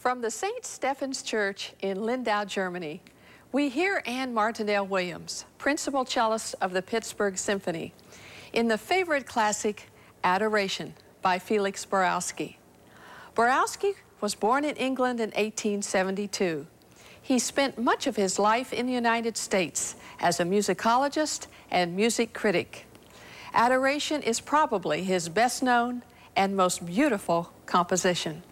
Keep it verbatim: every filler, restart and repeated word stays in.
From the Saint Stephen's Church in Lindau, Germany, we hear Anne Martindale Williams, principal cellist of the Pittsburgh Symphony, in the favorite classic, Adoration by Felix Borowski. Borowski was born in England in eighteen seventy-two. He spent much of his life in the United States as a musicologist and music critic. Adoration is probably his best known and most beautiful composition.